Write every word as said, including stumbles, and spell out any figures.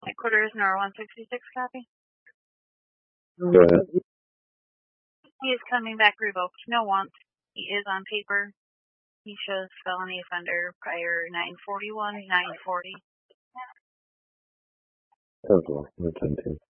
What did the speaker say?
Headquarters, N R one sixty-six, copy. Go ahead. He is coming back revoked. No want. He is on paper. He shows felony offender prior nine forty-one, nine forty. ten four. ten two.